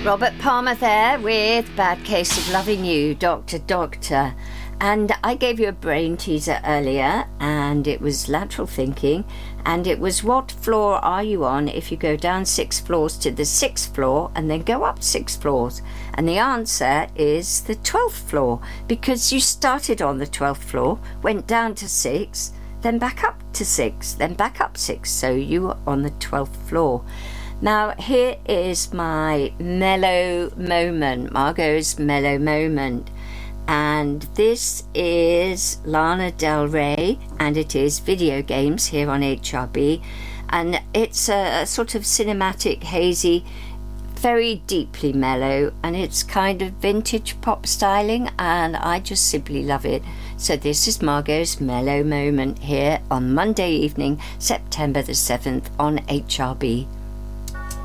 Robert Palmer there with Bad Case of Loving You, Doctor Doctor. And I gave you a brain teaser earlier, and it was lateral thinking, and it was what floor are you on if you go down 6 floors to the 6th floor and then go up 6 floors? And the answer is the 12th floor, because you started on the 12th floor, went down to 6, then back up to 6, then back up 6, so you were on the 12th floor. Now, here is my mellow moment, Margot's mellow moment. And this is Lana Del Rey, and it is Video Games here on HRB. And it's a sort of cinematic, hazy, very deeply mellow, and it's kind of vintage pop styling, and I just simply love it. So this is Margot's mellow moment here on Monday evening, September the 7th on HRB.